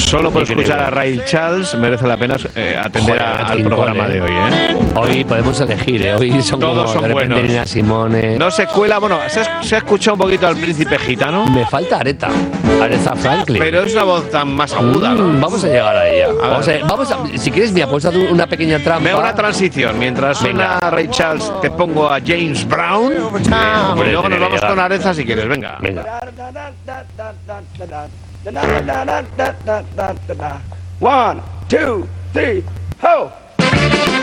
Solo por escuchar a Ray Charles merece la pena atender al programa de hoy, ¿eh? Hoy podemos elegir, Hoy son todos como son buenos. Nina Simone. No se cuela, bueno, se ha escuchado un poquito al Príncipe Gitano. Me falta Aretha Franklin. Pero es una voz tan más aguda, ¿no? Vamos a llegar a ella. Vamos a, si quieres, mira, puedes hacer una pequeña trampa. Veo una transición. Mientras suena Ray Charles, te pongo a James Brown. Y luego nos vamos con Aretha si quieres, venga. One, two, three, ho!